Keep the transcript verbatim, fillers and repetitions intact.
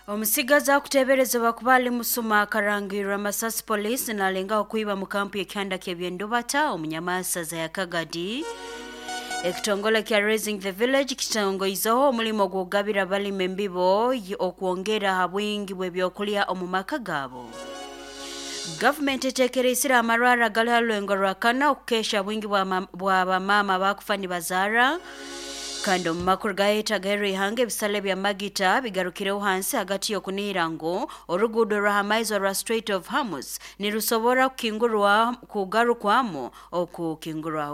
Omusigaza okuteberezebwa kubali musuma karangirwa Masasi Police nalenga okuiba mu kampu y'ekyanda ky'ebyendubata omunyamasaza ya Kagadi. Ekitongole kya Raising the Village kitongoizaho omulimo gw'ogabira balima embibo okwongera habwingi bw'ebyokulya omu maka gaabo. Government etekereisira amarwara gali halwengo lwakana okukesha bwingi bwa bamama bakufani bazara. Kando makuru gaeta gere hange bisale bya magita bigarukireho hansi hagati yo kunirango orugudo rwa Hamaizo rwa Strait of Hormuz ni rusobora kukingurwa kugarukwamo okukingurwa